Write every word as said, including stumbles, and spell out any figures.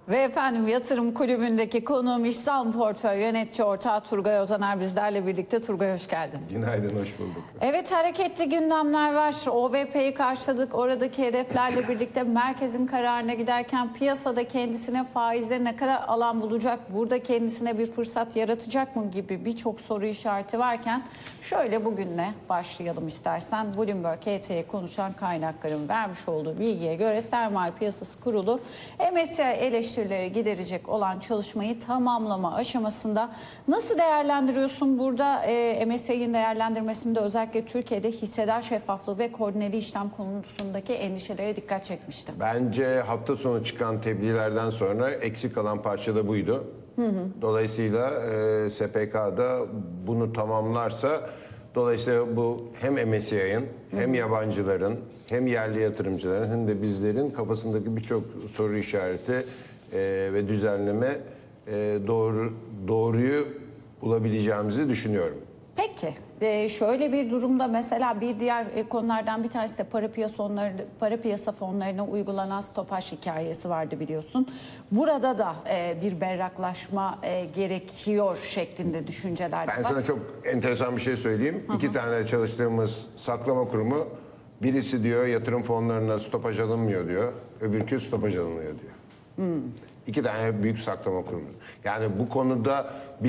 Ve efendim Yatırım Kulübü'ndeki konuğum İhsan Portföy Yönetici Ortağı Turgay Özaner bizlerle birlikte. Turgay hoş geldin. Günaydın, hoş bulduk. Evet, hareketli gündemler var. O V P'yi karşıladık. Oradaki hedeflerle birlikte merkezin kararına giderken piyasada kendisine faizde ne kadar alan bulacak, burada kendisine bir fırsat yaratacak mı gibi birçok soru işareti varken şöyle bugünle başlayalım istersen. Bloomberg E T'ye konuşan kaynakların vermiş olduğu bilgiye göre Sermaye Piyasası Kurulu M S C I eleştirileri giderecek olan çalışmayı tamamlama aşamasında. Nasıl değerlendiriyorsun burada e, M S C I'nin değerlendirmesinde özellikle Türkiye'de hissedar şeffaflığı ve koordineli işlem konusundaki endişelere dikkat çekmişti? Bence hafta sonu çıkan tebliğlerden sonra eksik kalan parça da buydu. Hı hı. Dolayısıyla e, S P K'da bunu tamamlarsa, dolayısıyla bu hem M S C I'nin hem yabancıların hem yerli yatırımcıların hem de bizlerin kafasındaki birçok soru işareti e, ve düzenleme e, doğru doğruyu bulabileceğimizi düşünüyorum. Peki, ee, şöyle bir durumda mesela bir diğer e, konulardan bir tanesi de para piyasa fonları, para piyasa fonlarına uygulanan stopaj hikayesi vardı biliyorsun. Burada da e, bir berraklaşma e, gerekiyor şeklinde düşünceler Ben var. sana çok enteresan bir şey söyleyeyim. Hı hı. İki tane çalıştığımız saklama kurumu, birisi diyor yatırım fonlarına stopaj alınmıyor diyor, öbürkü stopaj alınıyor diyor. Hmm. İki tane büyük saklama kurumu. Yani bu konuda bir